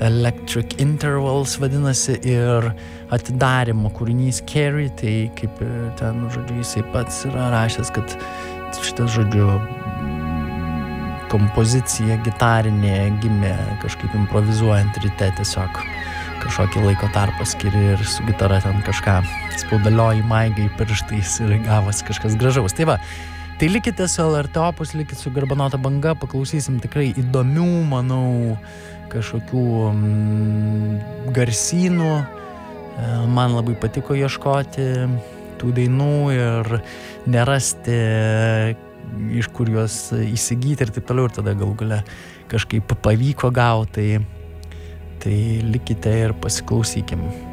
Electric Intervals vadinasi ir atidarymo kūrinys Carrie, tai kaip ten, žodžiu, jisai pats yra rašęs, kad šitas, žodžiu, kompozicija gitarinė gimė kažkaip improvizuojant ryte, tiesiog kažkokį laiko tarpą skiri ir su gitara ten kažką spaudalioji maigai pirštais ir gavosi kažkas gražaus. Tai va, tai likite su LRT Opus, likite su Garbanota banga, paklausysim tikrai įdomių, manau, kažkokių garsynų. Man labai patiko ieškoti tų dainų ir nerasti, iš kur juos įsigyti ir taip toliau, ir tada galų gale kažkaip pavyko gauti. Tai likite ir pasiklausykim.